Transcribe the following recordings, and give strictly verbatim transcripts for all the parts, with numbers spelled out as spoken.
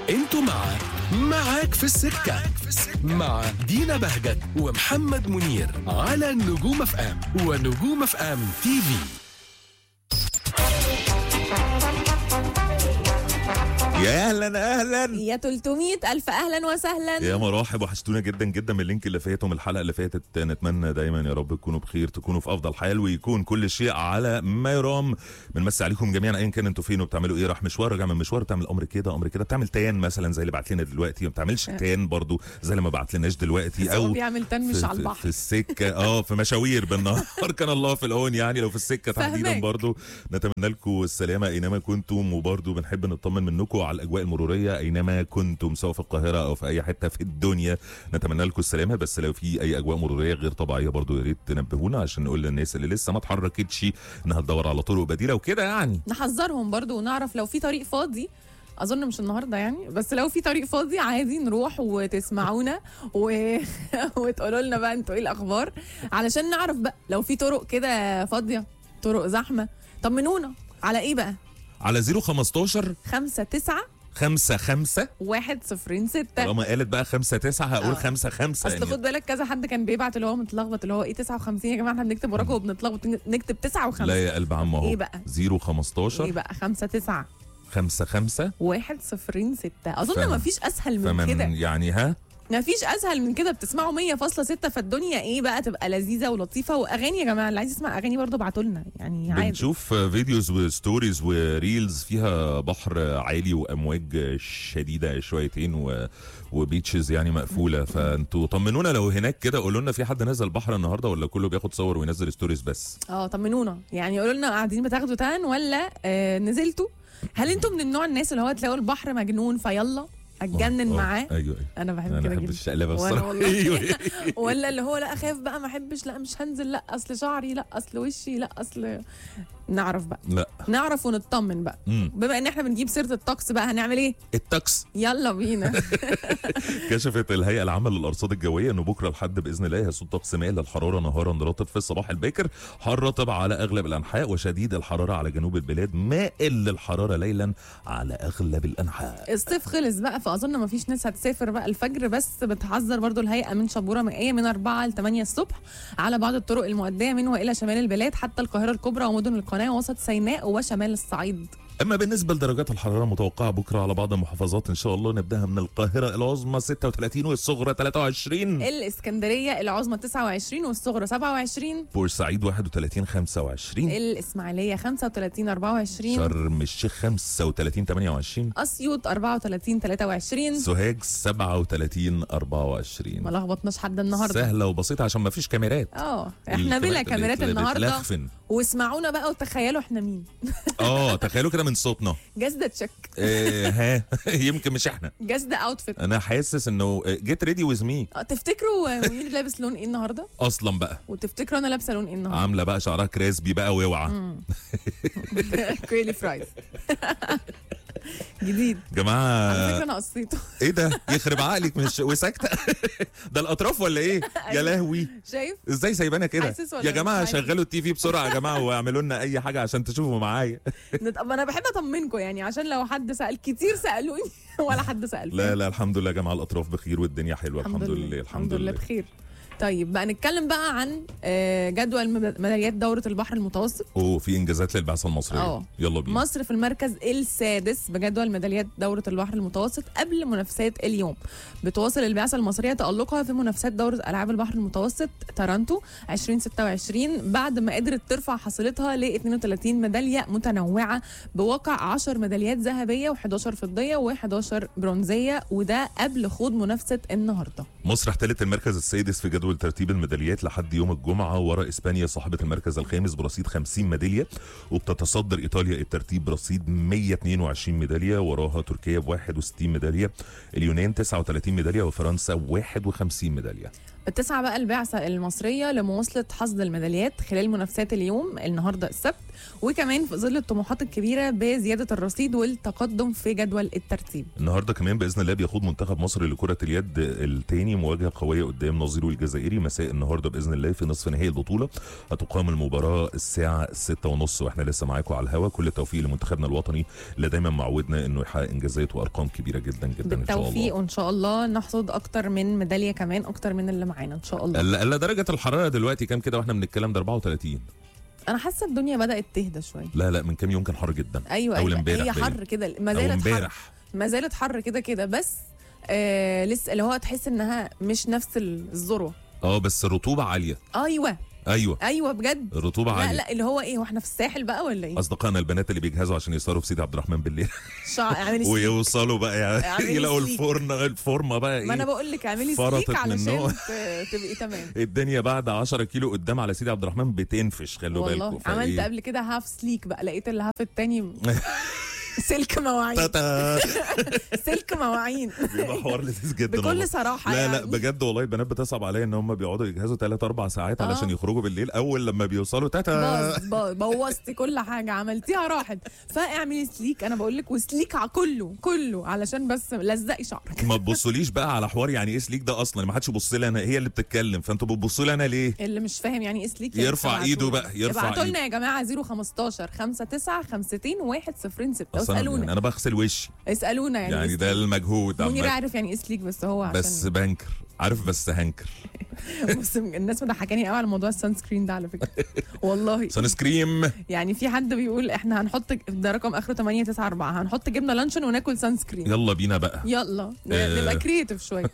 انتوا مع معاك في السكة مع دينا بهجت ومحمد منير على نجوم اف ام ونجوم اف ام تي في. يا اهلا اهلا يا ثلاثمية الف اهلا وسهلا يا مراحب، وحشتونا جدا جدا من اللينك اللي فات ومن الحلقه اللي فاتت. نتمنى دايما يا رب تكونوا بخير، تكونوا في افضل حال، ويكون كل شيء على ما يرام. بنمسي عليكم جميعا ايا كان انتوا فين وبتعملوا ايه. راح مشوار، راجع من مشوار، بتعمل امر كده امر كده، بتعمل تان مثلا زي اللي بعت لنا دلوقتي، ما بتعملش تان برضو زي اللي ما بعت لناش دلوقتي، او بيعمل تان مش في على البحر في السكه اه في مشاوير بالنهار كان الله في العون. يعني لو في السكه تحديدا برضو نتمنى لكم السلامه اينما كنتم، وبرضو بنحب نطمن منكم على الاجواء المروريه اينما كنتم، سواء في القاهره او في اي حته في الدنيا. نتمنى لكم السلامه، بس لو في اي اجواء مروريه غير طبيعيه برضو يا ريت تنبهونا عشان نقول للناس اللي لسه ما اتحركتش انها تدور على طرق بديله وكده، يعني نحذرهم برضو ونعرف لو في طريق فاضي. اظن مش النهارده يعني، بس لو في طريق فاضي عادي نروح وتسمعونا و... وتقولوا لنا بقى انتوا ايه الاخبار، علشان نعرف بقى لو في طرق كده فاضيه، طرق زحمه، طمنونا على ايه بقى. على صفر خمستاشر خمسة تسعة خمسة خمسة واحد صفرين ستة. طالما قالت بقى خمسة تسعة هقول آه. خمسة خمسة. اصل خد بالك كذا حد كان بيبعت اللي هو متلخبط، اللي هو ايه تسعة وخمسين يا جماعه احنا بنكتب وراكم وبنتلخبط، نكتب تسعة وخمسين. لا يا قلب عم اهو ايه بقى صفر خمستاشر ايه بقى خمسة تسعة خمسة خمسة واحد صفرين ستة. اظن فمن. ما فيش اسهل من فمن كده، يعني ها ما فيش اسهل من كده. بتسمعوا مية فاصلة ستة، فالدنيا ايه بقى تبقى لذيذه ولطيفه. واغاني يا جماعه اللي عايز يسمع اغاني برضه ابعتوا لنا يعني عادي. بنشوف فيديوز وستوريز وريلز فيها بحر عالي وامواج شديده شويتين و... وبيتشز يعني مقفوله، فانتوا طمنونا لو هناك كده، قولوا لنا في حد نزل بحر النهارده ولا كله بياخد صور وينزل ستوريز بس. اه طمنونا يعني، قولوا لنا قاعدين بتاخدوا تان ولا آه نزلتوا. هل انتوا من النوع الناس اللي هو تلاقوا البحر مجنون فيلا اتجنن أوه. معاه؟ ايوه ايوه انا بحب انا كده بحب جدا الشقلبه وانا الصراحه. والله ايوه ولا اللي هو لا اخاف بقى ما احبش، لا مش هنزل، لا اصل شعري، لا اصل وشي، لا اصل. نعرف بقى لا نعرف ونطمن بقى. مم. بما ان احنا بنجيب سيره الطقس بقى هنعمل ايه؟ الطقس. يلا بينا. كشفت الهيئه العامه للارصاد الجويه انه بكره الحد باذن الله هيسود طقس مائل للحراره نهارا رطب في الصباح الباكر، حار رطب على اغلب الانحاء، وشديد الحراره على جنوب البلاد، مائل للحراره ليلا على اغلب الانحاء. الصيف خلص بقى، فاظن ما فيش ناس هتسافر بقى الفجر، بس بتحذر برضو الهيئه من شبوره مائيه من أربعة ل ثمانية الصبح على بعض الطرق المؤديه من والى شمال البلاد حتى القاهره الكبرى ومدن القناه ووسط سيناء وشمال الصعيد. اما بالنسبه لدرجات الحراره المتوقعه بكره على بعض المحافظات ان شاء الله، نبداها من القاهره العظمى ستة وثلاثين والصغرى ثلاثة وعشرين، الاسكندريه العظمى تسعة وعشرين والصغرى سبعة وعشرين، بورسعيد واحد وثلاثين خمسة وعشرين، الاسماعيليه خمسة وثلاثين أربعة وعشرين، شرم الشيخ خمسة وثلاثين ثمانية وعشرين، اسيوط أربعة وثلاثين ثلاثة وعشرين، سوهاج سبعة وثلاثين أربعة وعشرين. ما لخبطناش حد النهارده، سهله وبسيطه عشان ما فيش كاميرات. اه احنا بلا الكاميرات كاميرات اللي النهارده، بتلخفن. واسمعونا بقى وتخيلوا احنا مين. اه تخيلوا كده من صوتنا. جاز تشيك. إيه ها يمكن مش احنا. جاز ده اوتفيت. انا حاسس انه جيت ريدي ويز مي. تفتكروا منير لابس لون ايه النهارده؟ اصلا بقى وتفتكروا انا لابسه لون ايه النهارده؟ عامله بقى شعرها كريسبي بقى واوعى. كريلي فرايز. جديد جماعه على فكره انا قصيته. ايه ده يخرب عقلك مش وساكته. ده الاطراف ولا ايه يا لهوي؟ شايف ازاي سايبانا كده حاسس ولا يا جماعه؟ مش عارف؟ شغلوا التي في بسرعه يا جماعه واعملوا لنا اي حاجه عشان تشوفوا معايا. نت- ما انا بحب اطمنكم يعني، عشان لو حد سال كتير سالوني ولا حد سال. لا لا الحمد لله يا جماعه، الاطراف بخير والدنيا حلوه الحمد لله. الحمد لله بخير. طيب بقى نتكلم بقى عن آه، جدول مد- ميداليات دورة البحر المتوسط. اوه في انجازات للبعثه المصريه. اه يلا بينا. مصر في المركز السادس بجدول ميداليات دورة البحر المتوسط قبل منافسات اليوم. بتواصل البعثة المصرية تألقها في منافسات دورة ألعاب البحر المتوسط تورنتو ألفين وستة وعشرين بعد ما قدرت ترفع حصيلتها ل اثنين وثلاثين ميدالية متنوعة بواقع عشر ميداليات ذهبية وحداشر فضية وحداشر برونزية، وده قبل خوض منافسة النهارده. مصر احتلت المركز السادس في جدول ترتيب الميداليات لحد يوم الجمعة، ورا إسبانيا صاحبة المركز الخامس برصيد خمسين ميدالية، وبتتصدر إيطاليا الترتيب برصيد مية واثنين وعشرين ميدالية، وراها تركيا ب واحد وستين ميدالية، اليونان تسعة وثلاثين ميدالية، وفرنسا واحد وخمسين ميدالية. بتسعى بقى البعثة المصرية لمواصلة حصد الميداليات خلال منافسات اليوم النهاردة السبت، وكمان في ظل الطموحات الكبيرة بزيادة الرصيد والتقدم في جدول الترتيب. النهارده كمان باذن الله بيخوض منتخب مصر لكره اليد الثاني مواجهه قويه قدام نظيره الجزائري مساء النهارده باذن الله في نصف نهائي البطوله. هتقام المباراه الساعه ستة ونص واحنا لسه معاكم على الهوا. كل التوفيق لمنتخبنا الوطني اللي دايما معودنا انه يحقق انجازات وارقام كبيره جدا جدا ان شاء الله. بالتوفيق وان شاء الله نحصد اكتر من ميداليه كمان اكتر من اللي معانا ان شاء الله. الا درجه الحراره دلوقتي كام كده واحنا بنتكلم ده أربعة وثلاثين. انا حاسه الدنيا بدات تهدى شويه. لا لا من كام يوم كان حر جدا. ايوه أول ايوه امبارح هي حر كده ما زالت حر ما زالت حر كده كده بس آه لسه اللي هو تحس انها مش نفس الذروه. اه بس الرطوبه عاليه. ايوه ايوه ايوه بجد الرطوبه لا عاليه. لا اللي هو ايه واحنا في الساحل بقى ولا ايه؟ اصدقائنا البنات اللي بيجهزوا عشان يسهروا في سيدي عبد الرحمن بالليل شع... اعملي ويوصلوا بقى يعني يلاقوا سليك. الفرن الفورمه بقى ايه. ما انا بقول لك اعملي فرطت سليك علشان منه. ت- تبقي تمام. الدنيا بعد عشرة كيلو قدام على سيدي عبد الرحمن بتنفش خلوا بالكم. والله عملت قبل كده هاف سليك بقى لقيت الهاف التاني سلك مواعين تاتا سلك مواعين بيبقى حوار لذيذ جدا والله. بكل صراحه لا يعني. لا بجد والله البنات بتصعب عليا ان هم بيقعدوا يجهزوا ثلاث اربع ساعات آه. علشان يخرجوا بالليل. اول لما بيوصلوا تاتا باظ باظ بوظتي كل حاجه عملتيها راحت. فاعملي سليك انا بقول لك وسليك ع- كله كله علشان بس لزقي شعرك. ما تبصوليش بقى على حوار يعني ايه سليك ده اصلا. ما حدش يبص لي انا هي اللي بتتكلم فانتوا بتبصوا لي انا ليه. اللي مش فاهم يعني ايه سليك يرفع ايده بقى يرفع ابعتوا ايده. لنا يا جماعه صفر خمستاشر خمسة تسعة خمسين واحد صفر ستة أصلاً يعني واسالونا انا بغسل وشي اسالونا يعني يعني إيه ده سليك؟ المجهود منير عامة. عارف يعني ايه سليك بس هو عشان بس بنكر عارف بس هنكر. بس الناس مضحكاني قوي على موضوع السان سكرين ده على فكره والله. سان سكريم. يعني في حد بيقول احنا هنحط ده رقم اخره ثمانية تسعة أربعة هنحط جبنه لانشون وناكل سان سكرين. يلا بينا بقى. يلا آه. نبقى كرييتيف شويه.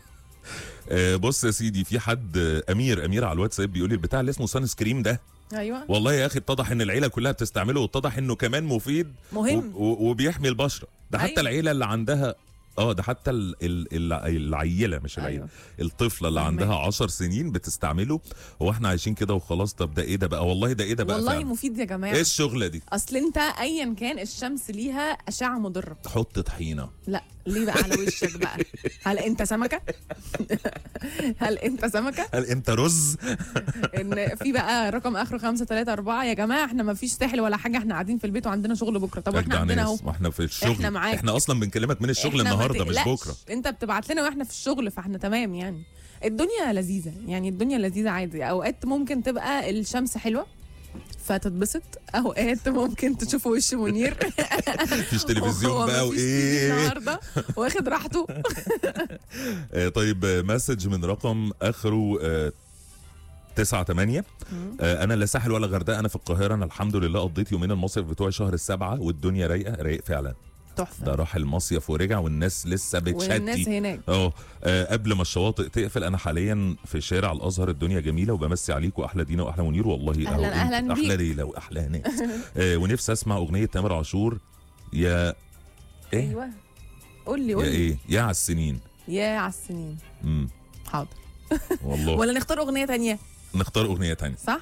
آه بص يا سيدي في حد آه، امير امير على الواتساب بيقول لي البتاع اللي اسمه سان سكريم ده ايوه والله يا اخي اتضح ان العيله كلها بتستعمله واتضح انه كمان مفيد مهم. و- و- وبيحمي البشره. ده حتى أيوة. العيله اللي عندها اه ده حتى ال ال ال العيله مش العيله أيوة. الطفله اللي فهمك. عندها عشر سنين بتستعمله. هو احنا عايشين كده وخلاص. طب ده ايه ده بقى والله ده ايه ده بقى والله فعلا. مفيد يا جماعه. ايه الشغله دي. اصل انت ايا كان الشمس ليها اشعه مضره. حط طحينه. لا ليه بقى على وشك بقى؟ هل انت سمكه؟ هل انت سمكه؟ هل انت رز. ان في بقى رقم اخره خمسة ثلاثة أربعة يا جماعه احنا ما فيش ساحل ولا حاجه احنا قاعدين في البيت وعندنا شغل بكره. طب احنا أجدع عندنا اهو ناس. ما احنا في الشغل إحنا معاك. احنا اصلا بنكلمك من الشغل إحنا ما النهارده مش تقلقش. بكره. انت بتبعت لنا واحنا في الشغل فاحنا تمام يعني. الدنيا لذيذه يعني الدنيا لذيذه عادي. اوقات ممكن تبقى الشمس حلوه فتتبسط. اوقات ممكن تشوف وش منير مفيش تلفزيون هو بقى مفيش تي في وايه. النهارده واخد راحته. آه، طيب آه، مسج من رقم اخره آه، تسعة تمانية. آه، انا لا ساحل ولا غردقه انا في القاهره. انا الحمد لله قضيت يومين المصيف بتوعي شهر السبعه والدنيا رايقه رايق فعلا. تحفه. ده راح المصيف ورجع والناس لسه والناس بتشتي. هناك اه آه، قبل ما الشواطئ تقفل انا حاليا في شارع الازهر. الدنيا جميله وبمسي عليكم احلى دينا واحلى منير والله. أهلاً- أهو أهلاً أنت بيك. احلى ليله واحلى ناس. آه، ونفسي اسمع اغنيه تامر عاشور يا ايه ايوه قول لي يا قول لي ايه يا على السنين. يا على السنين. امم حاضر. والله ولا نختار اغنيه تانية نختار اغنيه تانية. صح؟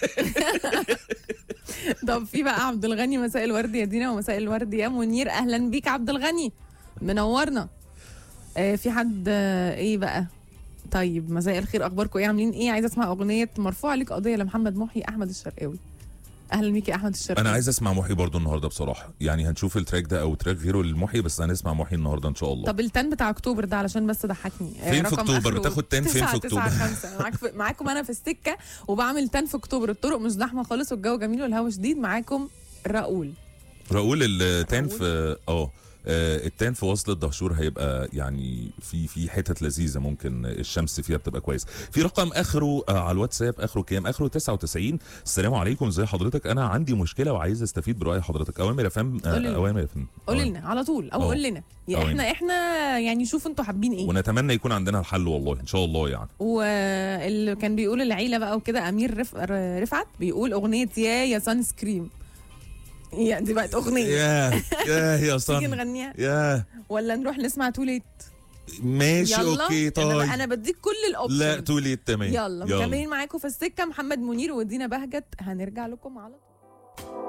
طب في بقى عبد الغني مساء الورد يا دينا ومساء الورد يا منير. اهلا بيك عبد الغني منورنا. آه في حد آه ايه بقى؟ طيب مساء الخير اخباركم ايه عاملين ايه؟ عايزه اسمع اغنيه مرفوع عليك قضيه لمحمد محي احمد الشرقاوي. اهلا بيك يا احمد الشرقاوي. انا عايز اسمع محي برضو النهارده بصراحه. يعني هنشوف التراك ده او تراك غيره للمحي بس هنسمع محي النهارده ان شاء الله. طب التان بتاع اكتوبر ده علشان بس ضحكني. آه، فين في رقم أكتوبر؟ آخره بتاخد تان فين في تسعة أكتوبر؟ تسعة خمسة. معاك في معاكم انا في السكه وبعمل تان في اكتوبر. الطرق مش زحمه خالص والجو جميل والهواء شديد. معاكم راؤول. راؤول التان راؤول. في اه آه، التان في وصل الدهشور هيبقى يعني في في حتت لذيذه ممكن الشمس فيها بتبقى كويس. في رقم اخره آه على الواتساب اخره كام؟ اخره تسعة وتسعين. السلام عليكم ازي حضرتك؟ انا عندي مشكله وعايز استفيد براي حضرتك. اوامر يا فندم. قول لنا. آه، اوامر يا فندم. قول أوامر. لنا على طول او أه. قول لنا يا أوامر. احنا احنا يعني شوف انتوا حابين ايه. ونتمنى يكون عندنا الحل والله ان شاء الله يعني. واللي كان بيقول العيله بقى وكده امير رف... ر- رفعت بيقول اغنيه يا يا سان سكريم. يا دي بقت اغنيه ياه ياه يا تيجي صن نغنيها ياه ولا نروح نسمع توليت؟ ماشي يلا اوكي طيب. انا, أنا بديك كل الاوبشن. لا تولي تمام. يلا مكملين معاكم في السكه. محمد منير ودينا بهجت هنرجع لكم على طول.